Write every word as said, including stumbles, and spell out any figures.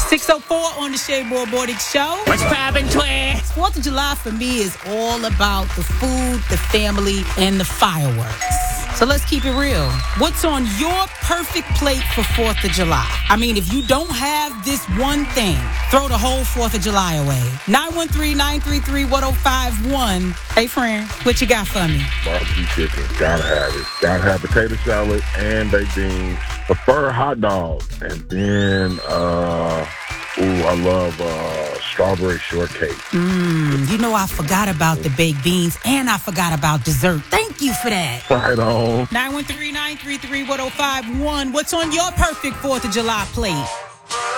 six oh four on the Shea Boy Morning Show. What's poppin', twins? fourth of July for me is all about the food, the family, and the fireworks. So let's keep it real. What's on your perfect plate for fourth of July? I mean, if you don't have this one thing, throw the whole fourth of July away. nine one three, nine three three, one oh five one. Hey, friend, what you got for me? Barbecue chicken. Gotta have it. Gotta have potato salad and baked beans. Prefer hot dog. And then, uh... Ooh, I love uh, strawberry shortcake. Mmm, you know I forgot about the baked beans and I forgot about dessert. Thank you for that. Right on. nine one three, nine three three, one oh five one. What's on your perfect fourth of July plate?